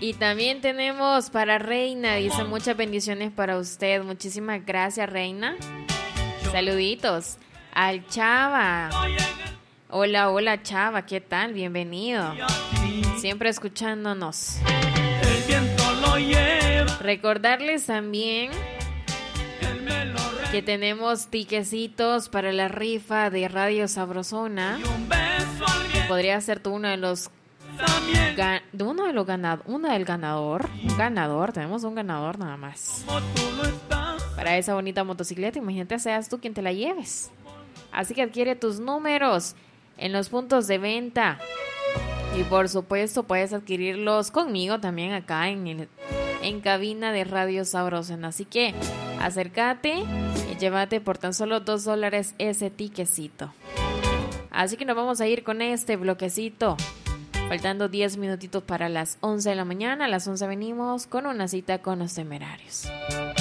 Y también tenemos para Reina, dice muchas bendiciones para usted. Muchísimas gracias, Reina. Saluditos al Chava. Hola, hola Chava, ¿qué tal? Bienvenido. Siempre escuchándonos. Recordarles también que tenemos tiquecitos para la rifa de Radio Sabrosona. Podría ser tú uno del ganador. Un ganador, tenemos un ganador nada más. Para esa bonita motocicleta, imagínate, seas tú quien te la lleves. Así que adquiere tus números en los puntos de venta. Y por supuesto puedes adquirirlos conmigo también acá en cabina de Radio Sabrosona. Así que acércate y llévate por tan solo $2 ese tiquecito. Así que nos vamos a ir con este bloquecito. Faltando 10 minutitos para las 11 de la mañana. A las 11 venimos con una cita con los Temerarios.